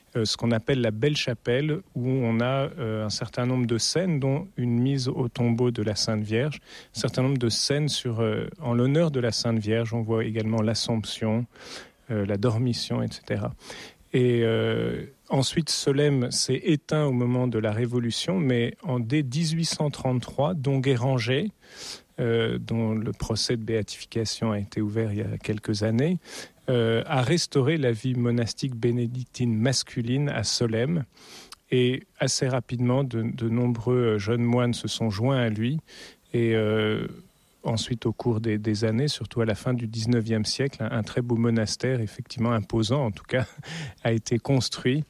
ce qu'on appelle la Belle Chapelle, où on a un certain nombre de scènes, dont une mise au tombeau de la Sainte Vierge, un certain nombre de scènes en l'honneur de la Sainte Vierge. On voit également l'Assomption, la Dormition, etc. Et ensuite, Solesmes s'est éteint au moment de la Révolution, mais dès 1833, Don Guéranger, dont le procès de béatification a été ouvert il y a quelques années, a restauré la vie monastique bénédictine masculine à Solesmes. Et assez rapidement, de nombreux jeunes moines se sont joints à lui. Et ensuite, au cours des années, surtout à la fin du 19e siècle, un très beau monastère, effectivement imposant en tout cas, a été construit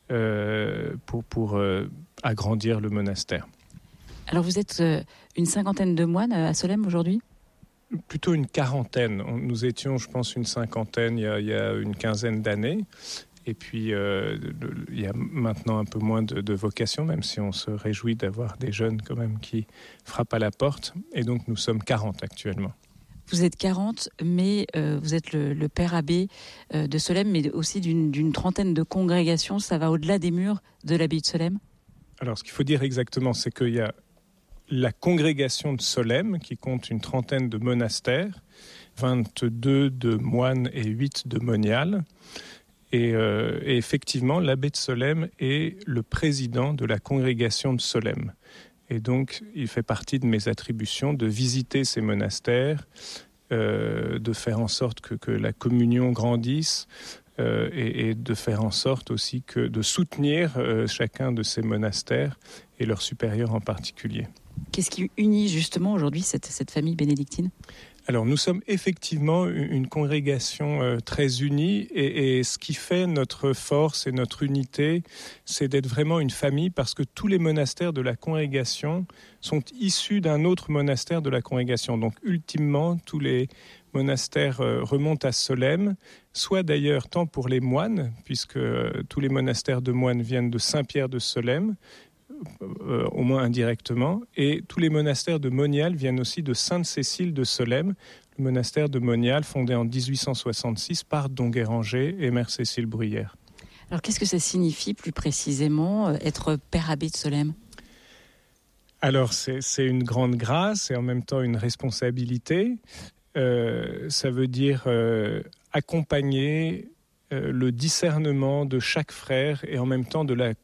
pour agrandir le monastère. Alors vous êtes une cinquantaine de moines à Solesmes aujourd'hui ? Plutôt une quarantaine. Nous étions, je pense, une cinquantaine il y a une quinzaine d'années. Et puis, il y a maintenant un peu moins de vocations, même si on se réjouit d'avoir des jeunes quand même qui frappent à la porte. Et donc, nous sommes 40 actuellement. Vous êtes 40, mais vous êtes le père abbé de Solesmes, mais aussi d'une trentaine de congrégations. Ça va au-delà des murs de l'abbaye de Solesmes ? Alors, ce qu'il faut dire exactement, c'est qu'il y a la congrégation de Solesmes, qui compte une trentaine de monastères, 22 de moines et 8 de moniales. Et effectivement, l'abbé de Solesmes est le président de la congrégation de Solesmes. Et donc, il fait partie de mes attributions de visiter ces monastères, de faire en sorte que la communion grandisse, et de faire en sorte aussi de soutenir chacun de ces monastères et leurs supérieurs en particulier. Qu'est-ce qui unit justement aujourd'hui cette famille bénédictine ? Alors, nous sommes effectivement une congrégation très unie et ce qui fait notre force et notre unité, c'est d'être vraiment une famille parce que tous les monastères de la congrégation sont issus d'un autre monastère de la congrégation. Donc, ultimement, tous les monastères remontent à Solesmes, soit d'ailleurs tant pour les moines, puisque tous les monastères de moines viennent de Saint-Pierre de Solesmes, au moins indirectement, et tous les monastères de Monial viennent aussi de Sainte-Cécile de Solesmes, le monastère de Monial fondé en 1866 par Don Guéranger et Mère Cécile Bruyère. Alors qu'est-ce que ça signifie plus précisément être père abbé de Solesmes ? Alors c'est une grande grâce et en même temps une responsabilité. Ça veut dire accompagner le discernement de chaque frère et en même temps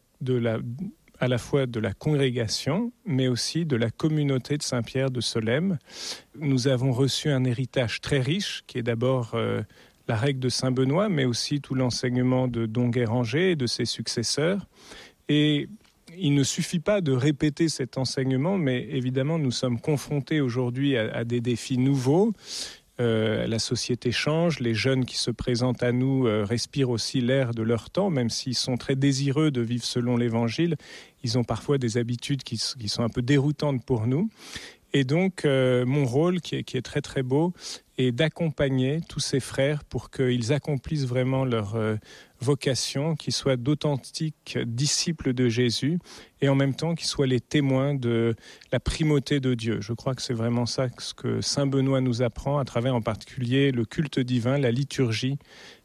à la fois de la congrégation, mais aussi de la communauté de Saint-Pierre de Solesmes. Nous avons reçu un héritage très riche, qui est d'abord la règle de Saint-Benoît, mais aussi tout l'enseignement de Don Guéranger et de ses successeurs. Et il ne suffit pas de répéter cet enseignement, mais évidemment, nous sommes confrontés aujourd'hui à des défis nouveaux. La société change, les jeunes qui se présentent à nous respirent aussi l'air de leur temps, même s'ils sont très désireux de vivre selon l'Évangile, ils ont parfois des habitudes qui sont un peu déroutantes pour nous. Et donc, mon rôle, qui est très très beau, est d'accompagner tous ces frères pour qu'ils accomplissent vraiment leur vocation, qu'ils soient d'authentiques disciples de Jésus et en même temps qu'ils soient les témoins de la primauté de Dieu. Je crois que c'est vraiment ça ce que Saint Benoît nous apprend à travers en particulier le culte divin, la liturgie.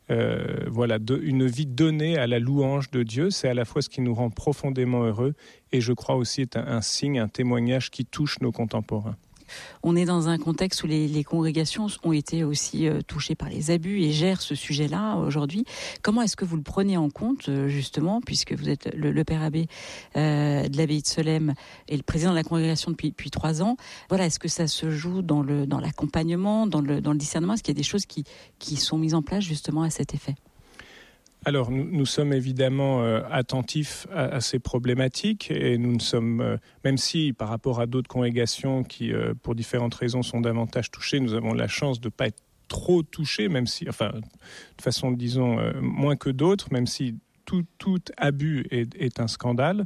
Une vie donnée à la louange de Dieu, c'est à la fois ce qui nous rend profondément heureux et je crois aussi est un signe, un témoignage qui touche nos contemporains. On est dans un contexte où les congrégations ont été aussi touchées par les abus et gèrent ce sujet-là aujourd'hui. Comment est-ce que vous le prenez en compte, justement, puisque vous êtes le père abbé de l'abbaye de Solesmes et le président de la congrégation depuis 3 ans. Voilà, est-ce que ça se joue dans l'accompagnement, dans le discernement ? Est-ce qu'il y a des choses qui sont mises en place justement à cet effet ? Alors, nous sommes évidemment attentifs à ces problématiques et nous ne sommes, même si par rapport à d'autres congrégations qui, pour différentes raisons, sont davantage touchées, nous avons la chance de ne pas être trop touchés, même si, enfin, de façon, disons, moins que d'autres, même si tout abus est un scandale.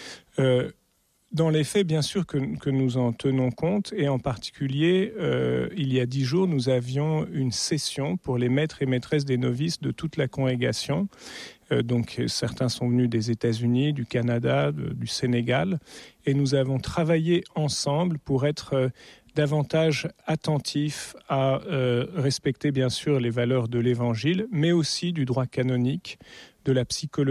Dans les faits, bien sûr que nous en tenons compte et en particulier, il y a 10 jours, nous avions une session pour les maîtres et maîtresses des novices de toute la congrégation. Donc certains sont venus des États-Unis, du Canada, du Sénégal et nous avons travaillé ensemble pour être davantage attentifs à respecter bien sûr les valeurs de l'Évangile, mais aussi du droit canonique, de la psychologie